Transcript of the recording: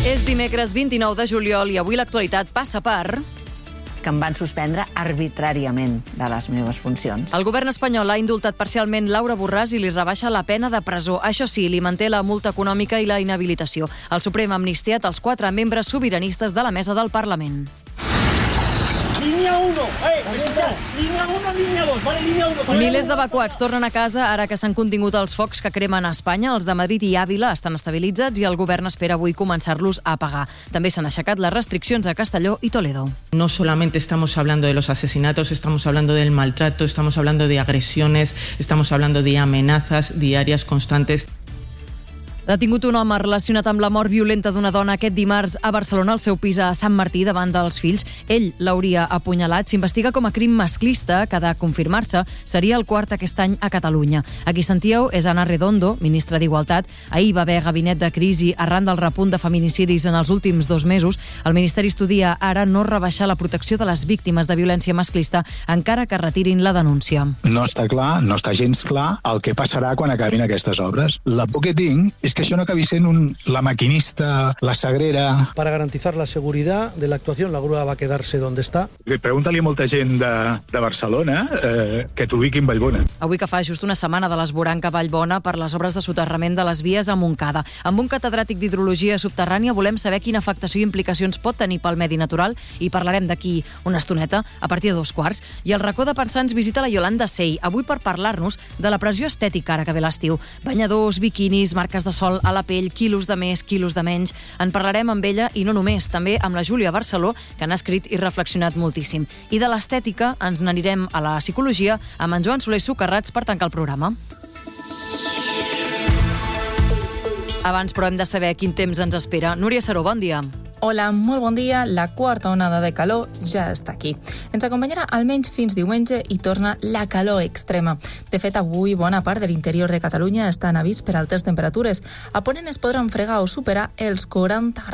És dimecres 29 de juliol i avui l'actualitat passa per... que em van suspendre arbitràriament de les meves funcions. El govern espanyol ha indultat parcialment Laura Borràs i li rebaixa la pena de presó. Això sí, li manté la multa econòmica i la inhabilitació. El Suprem ha amnistiat els 4 membres sobiranistes de la mesa del Parlament. Línia 1, línia 1, línia 2, vale, línia 1. Milers d'evacuats tornen a casa ara que s'han contingut els focs que cremen a Espanya. Els de Madrid i Àvila estan estabilitzats i el govern espera avui començar-los a apagar. També s'han aixecat les restriccions a Castelló i Toledo. No solamente estamos hablando de los asesinatos, estamos hablando del maltrato, estamos hablando de agresiones, estamos hablando de amenazas diarias constantes. Detingut un home relacionat amb la mort violenta d'una dona aquest dimarts a Barcelona al seu pis a Sant Martí davant dels fills. Ell l'hauria apunyalat. S'investiga com a crim masclista que, de confirmar-se, seria el 4 aquest any a Catalunya. A qui sentíeu és Ana Redondo, ministra d'Igualtat. Ahir va haver gabinet de crisi arran del repunt de feminicidis en els últims 2 mesos. El Ministeri estudia ara no rebaixar la protecció de les víctimes de violència masclista encara que retirin la denúncia. No està clar, no està gens clar el que passarà quan acabin aquestes obres. La por que tinc és que això no acabi sent la maquinista, la sagrera... Para garantizar la seguridad de la actuación, la grúa va a quedarse donde está. Pregunta-li a molta gent de Barcelona que t'ubiquin Vallbona. Avui que fa just una setmana de l'esvoranc a Vallbona per les obres de soterrament de les vies a Montcada. Amb un catedràtic d'hidrologia subterrània volem saber quina afectació i implicacions pot tenir pel medi natural i parlarem d'aquí una estoneta a partir de 2:15. I el racó de pensants visita la Yolanda Sey, avui per parlar-nos de la pressió estètica ara que ve l'estiu. Banyadors, biquinis, marques de sol a la pell, quilos de més, quilos de menys. En parlarem amb ella i no només, també amb la Júlia Barceló, que n'ha escrit i reflexionat moltíssim. I de l'estètica ens n'anirem a la psicologia amb en Joan Soler Socarrats per tancar el programa. Abans, però, hem de saber quin temps ens espera. Núria Saró, bon dia. Hola, molt bon dia. La quarta onada de calor ja està aquí. Ens acompanyarà almenys fins diumenge i torna la calor extrema. De fet, avui bona part de l'interior de Catalunya està en avís per altes temperatures. A Ponent es podran fregar o superar els 40 graus.